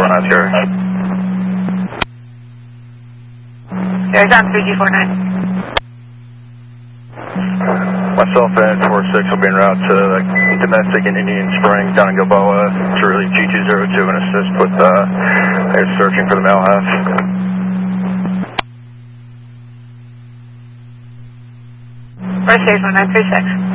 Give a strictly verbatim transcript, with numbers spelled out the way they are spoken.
Oscar. Arizona three G four nine. Myself and four six will be en route to the domestic in Indian Springs down in Gilboa. Charlie G two zero two and assist with uh, they're searching for the male half. First stage one nine three six.